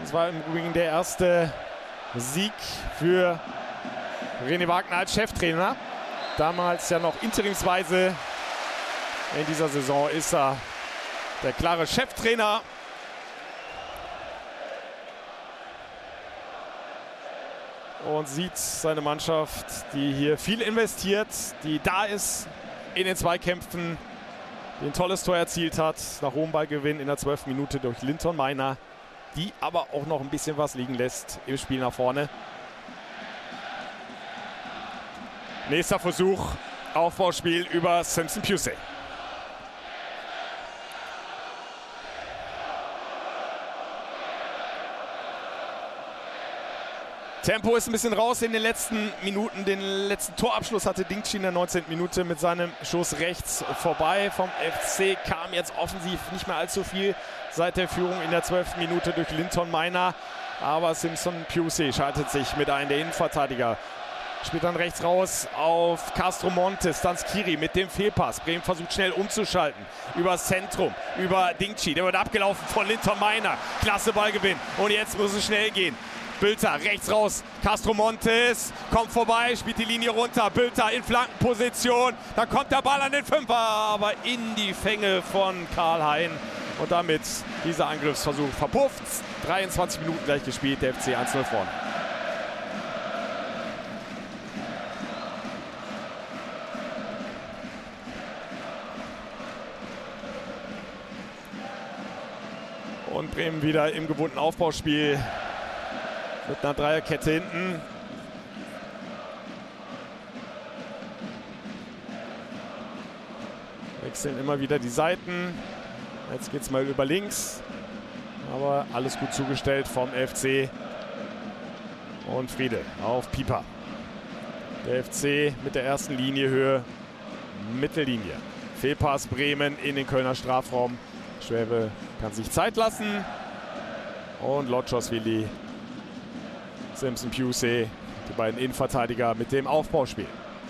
Das war im Übrigen der erste Sieg für René Wagner als Cheftrainer. Damals ja noch interimsweise. In dieser Saison ist er der klare Cheftrainer. Und sieht seine Mannschaft, die hier viel investiert, die da ist in den Zweikämpfen, die ein tolles Tor erzielt hat, nach hohem Ballgewinn in der 12. Minute durch Linton Meiner, die aber auch noch ein bisschen was liegen lässt im Spiel nach vorne. Nächster Versuch, Aufbauspiel über Simpson Pusey. Tempo ist ein bisschen raus in den letzten Minuten. Den letzten Torabschluss hatte Dingchi in der 19. Minute mit seinem Schuss rechts vorbei. Vom FC kam jetzt offensiv nicht mehr allzu viel seit der Führung in der 12. Minute durch Linton Meiner. Aber Simpson Pusey schaltet sich mit ein, der Innenverteidiger. Spielt dann rechts raus auf Castro Montes, dann Skiri mit dem Fehlpass. Bremen versucht schnell umzuschalten. Übers Zentrum, über Dingchi. Der wird abgelaufen von Linton Meiner. Klasse Ballgewinn. Und jetzt muss es schnell gehen. Bülter rechts raus, Castro Montes kommt vorbei, spielt die Linie runter. Bülter in Flankenposition, da kommt der Ball an den Fünfer, aber in die Fänge von Karl Hein. Und damit dieser Angriffsversuch verpufft. 23 Minuten gleich gespielt, der FC 1-0 vorne. Und Bremen wieder im gewohnten Aufbauspiel. Mit einer Dreierkette hinten. Wechseln immer wieder die Seiten. Jetzt geht es mal über links. Aber alles gut zugestellt vom FC. Und Friedel auf Pieper. Der FC mit der ersten Liniehöhe. Mittellinie. Fehlpass Bremen in den Kölner Strafraum. Schwäbe kann sich Zeit lassen. Und Lotschosvili, Simpson Pusey, die beiden Innenverteidiger mit dem Aufbauspiel.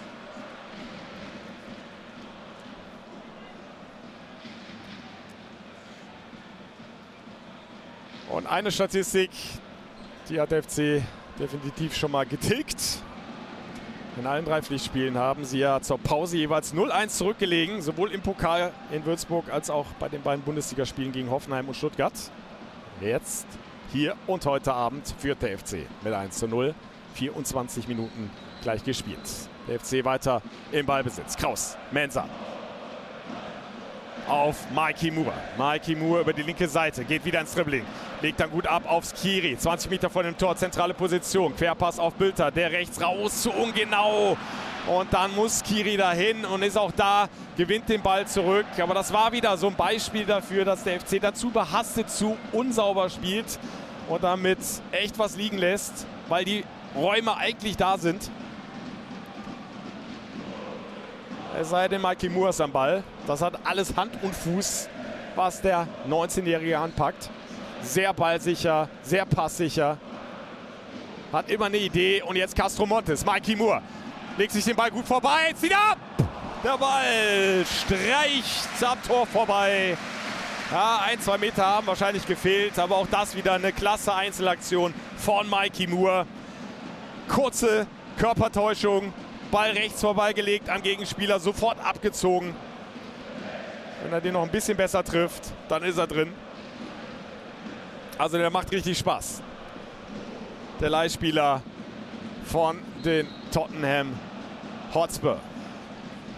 Und eine Statistik, die hat der FC definitiv schon mal getilgt. In allen 3 Pflichtspielen haben sie ja zur Pause jeweils 0-1 zurückgelegen, sowohl im Pokal in Würzburg als auch bei den beiden Bundesligaspielen gegen Hoffenheim und Stuttgart. Jetzt hier und heute Abend führt der FC mit 1:0. 24 Minuten gleich gespielt. Der FC weiter im Ballbesitz. Kraus, Mensah. Auf Mikey Moore. Mikey Moore über die linke Seite. Geht wieder ins Dribbling. Legt dann gut ab auf Skiri. 20 Meter vor dem Tor. Zentrale Position. Querpass auf Bülter. Der rechts raus. Zu ungenau. Und dann muss Skiri dahin und ist auch da. Gewinnt den Ball zurück. Aber das war wieder so ein Beispiel dafür, dass der FC dazu behastet, zu unsauber spielt. Und damit echt was liegen lässt. Weil die Räume eigentlich da sind. Es sei denn, Mikey Moore ist am Ball. Das hat alles Hand und Fuß, was der 19-Jährige anpackt. Sehr ballsicher, sehr passsicher. Hat immer eine Idee. Und jetzt Castro Montes. Mikey Moore legt sich den Ball gut vorbei. Zieht ab! Der Ball streicht am Tor vorbei. Ja, 1-2 Meter haben wahrscheinlich gefehlt. Aber auch das wieder eine klasse Einzelaktion von Mikey Moore. Kurze Körpertäuschung. Ball rechts vorbeigelegt am Gegenspieler, sofort abgezogen. Wenn er den noch ein bisschen besser trifft, dann ist er drin. Also der macht richtig Spaß. Der Leihspieler von den Tottenham Hotspur.